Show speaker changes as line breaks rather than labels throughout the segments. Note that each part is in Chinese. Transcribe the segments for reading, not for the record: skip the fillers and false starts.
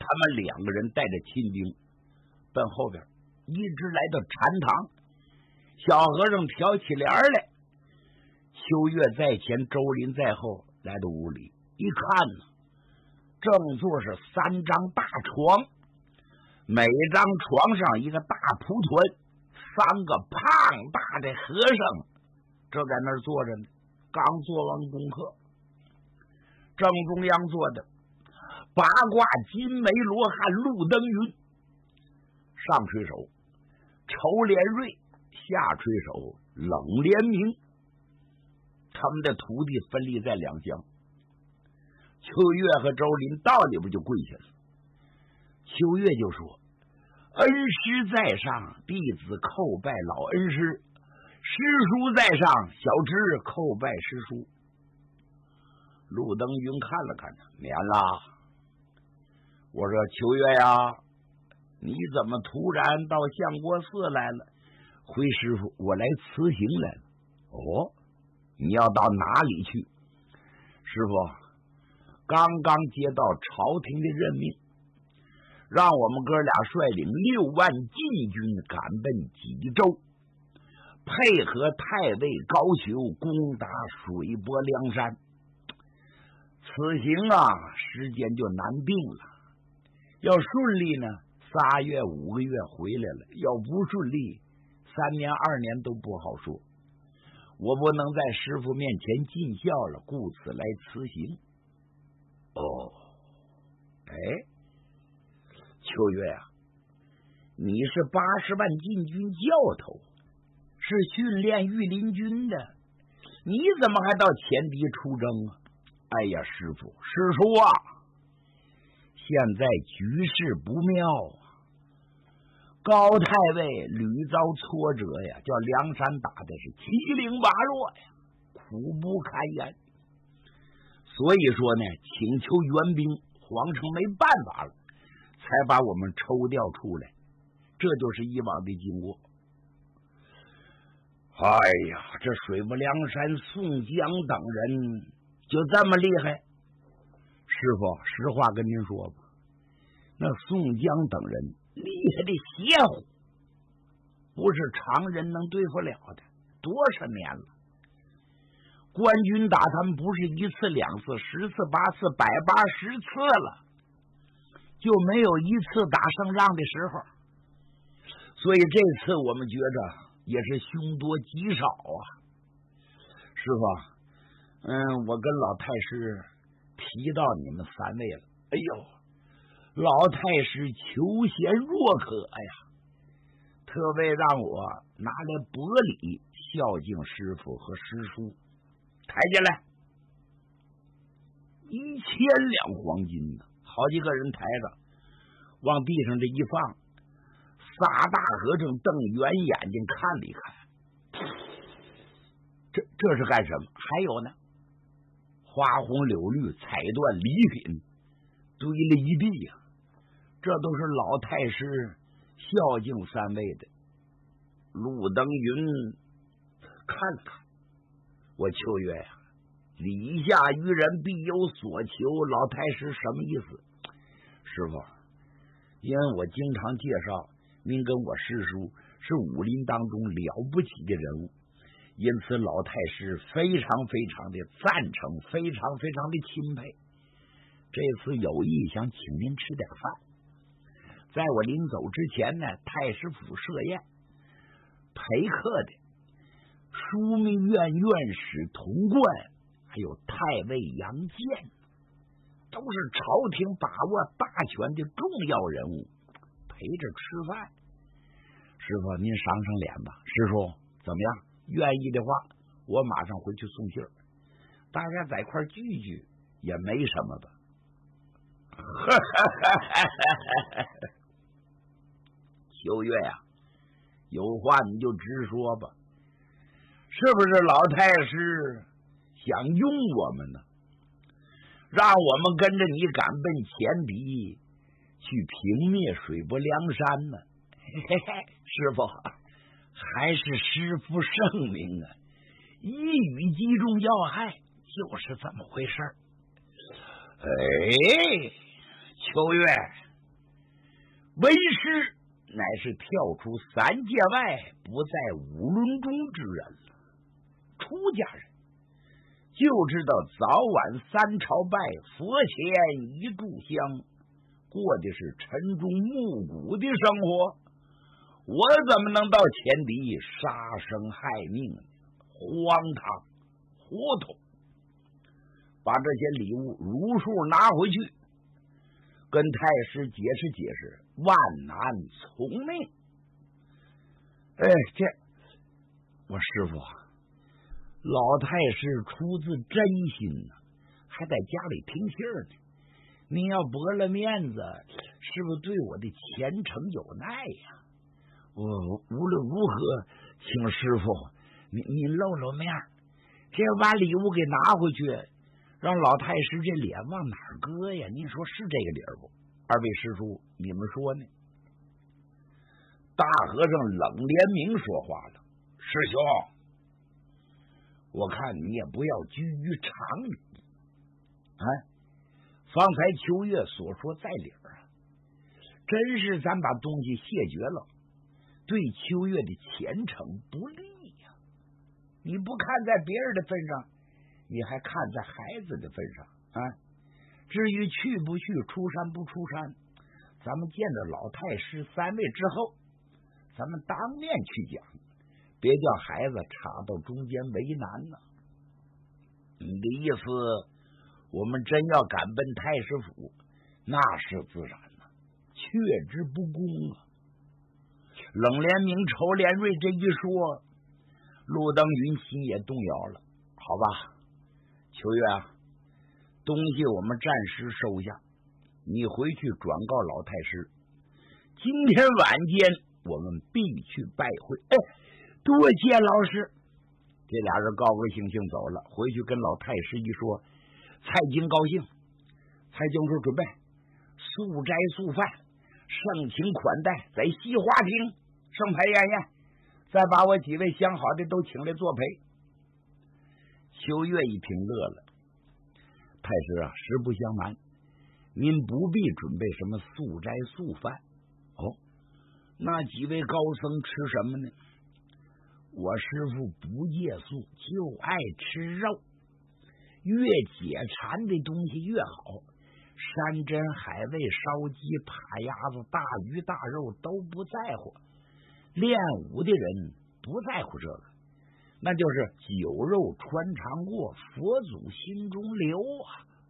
他们两个人带着秦兵奔后边，一直来到禅堂。小和尚挑起帘来，秋月在前，周林在后，来到屋里一看呢，正座是3张大床，每张床上一个大蒲团，3个胖大的和尚正在那儿坐着呢，刚做完功课。正中央坐的八卦金眉罗汉陆登云，上垂手仇连瑞，下垂手冷连明，他们的徒弟分立在两厢。秋月和周林到里边就跪下了。秋月就说：“恩师在上，弟子叩拜老恩师；师叔在上，小侄叩拜师叔。”陆登云看了看他，免了。我说：“秋月呀，你怎么突然到相国寺来了？”回师傅，我来辞行来了。哦，你要到哪里去？师傅，刚刚接到朝廷的任命，让我们哥俩率领6万禁军赶奔济州，配合太尉高俅攻打水泊梁山。此行啊，时间就难定了。要顺利呢，3月5个月回来了；要不顺利，3年2年都不好说。我不能在师傅面前尽孝了，故此来辞行。哦，哎，秋月啊，你是80万禁军教头，是训练御林军的，你怎么还到前敌出征啊？哎呀，师傅师叔啊，现在局势不妙啊！高太尉屡遭挫折呀，叫梁山打的是七零八落呀，苦不堪言。所以说呢，请求援兵，皇城没办法了，才把我们抽调出来。这就是以往的经过。哎呀，这水泊梁山宋江等人就这么厉害？师傅，实话跟您说吧，那宋江等人厉害的邪乎，不是常人能对付了的。多少年了，官军打他们不是1次2次10次8次180次了，就没有一次打胜仗的时候。所以这次我们觉着也是凶多吉少啊。师傅，我跟老太师提到你们3位了。哎呦，老太师求贤若渴呀，特别让我拿来薄礼孝敬师傅和师叔。抬进来，1000两黄金呢，好几个人抬着，往地上这一放。仨大和尚瞪圆眼睛看了一看，这是干什么？还有呢，花红柳绿彩缎礼品堆了一地呀，这都是老太师孝敬3位的。陆登云看了看，我秋月呀，礼下于人必有所求，老太师什么意思？师傅，因为我经常介绍您跟我师叔是武林当中了不起的人物，因此老太师非常非常的赞成，非常非常的钦佩。这次有意想请您吃点饭。在我临走之前呢，太师府设宴，陪客的枢密院院士童贯，还有太尉杨健，都是朝廷把握大权的重要人物，陪着吃饭。师傅您赏赏脸吧。师叔怎么样？愿意的话，我马上回去送信儿，大家在一块聚聚也没什么吧。秋月呀，有话你就直说吧，是不是老太师想用我们呢？让我们跟着你赶奔前敌，去平灭水泊梁山呢？嘿嘿，师傅，还是师傅圣明啊，一语击中要害，就是这么回事。哎，秋月， 为师乃是跳出三界外，不在五伦中之人了。出家人就知道早晚三朝拜，佛前一炷香，过的是晨钟暮鼓的生活。我怎么能到前敌杀生害命呢？荒唐糊涂！把这些礼物如数拿回去，跟太师解释解释，万难从命。我师傅老太师出自真心呢，还在家里听信呢。您要驳了面子，是不是对我的前程有奈呀？我无论如何，请师傅您露露面，这把礼物给拿回去，让老太师这脸往哪儿搁呀？您说是这个理儿不？二位师叔，你们说呢？大和尚冷连明说话了：“师兄，我看你也不要拘于常理啊！方才秋月所说在理儿啊，真是咱把东西谢绝了，对秋月的前程不利呀。你不看在别人的份上，你还看在孩子的份上啊！至于去不去，出山不出山，咱们见着老太师三位之后，咱们当面去讲，别叫孩子插到中间为难呢。你的意思，我们真要赶奔太师府，那是自然了，却之不恭啊！冷连明、仇连瑞这一说，陆登云心也动摇了。好吧，秋月啊，东西我们暂时收下，你回去转告老太师，今天晚间我们必去拜会。多谢老师。这俩人高高兴兴走了，回去跟老太师一说，蔡京高兴。蔡京说：“准备素斋素饭，盛情款待，在西花厅盛牌宴宴，再把我几位相好的都请来作陪。”秋月一听乐了：“太师啊，实不相瞒，您不必准备什么素斋素饭。那几位高僧吃什么呢？我师父不戒素，就爱吃肉，越解馋的东西越好。山珍海味、烧鸡、扒鸭子、大鱼大肉都不在乎。练武的人不在乎这个，那就是酒肉穿肠过，佛祖心中留啊！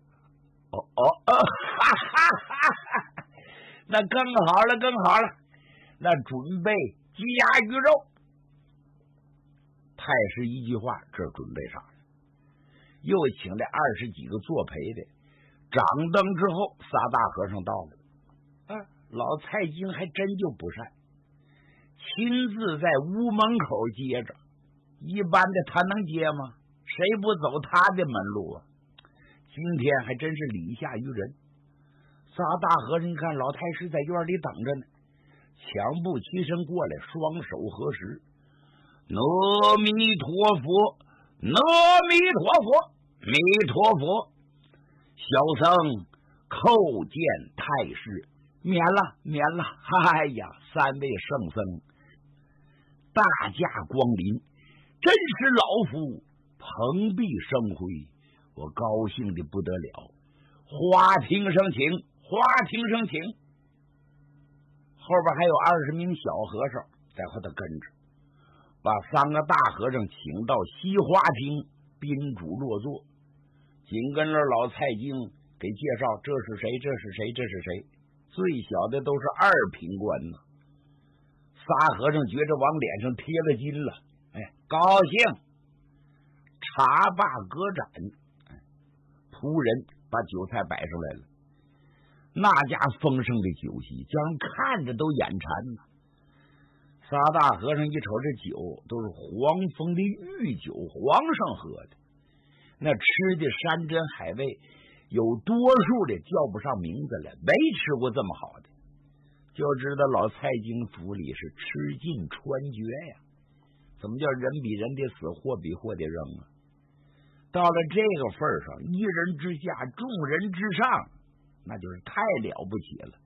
那更好了，更好了。那准备鸡鸭鱼肉。”太师一句话，这准备上了，又请来20几个作陪的。掌灯之后，仨大和尚到了。老蔡京还真就不善，亲自在屋门口接着。一般的他能接吗？谁不走他的门路啊？今天还真是礼下于人。仨大和尚一看老太师在院里等着呢，抢步起身过来，双手合十：“阿弥陀佛，阿弥陀佛，弥陀佛。小僧叩见太师。”“免了，免了。”“哎呀，三位圣僧，大驾光临，真是老夫蓬荜生辉，我高兴的不得了。花厅上请，花厅上请。”后边还有20名小和尚在后头跟着，把3个大和尚请到西花厅，宾主落座。紧跟着老蔡京给介绍，这是谁，这是谁，这是谁。最小的都是2品官呢。仨和尚觉着往脸上贴了金了，高兴。茶罢歌盏，仆人把酒菜摆上来了。那家丰盛的酒席，叫人看着都眼馋呢。仨大和尚一瞅，这酒都是黄蜂的御酒，皇上喝的。那吃的山珍海味，有多数的叫不上名字来，没吃过这么好的，就知道老蔡京府里是吃尽穿绝呀。怎么叫人比人的死，货比货的扔啊？到了这个份上，一人之下，众人之上，那就是太了不起了。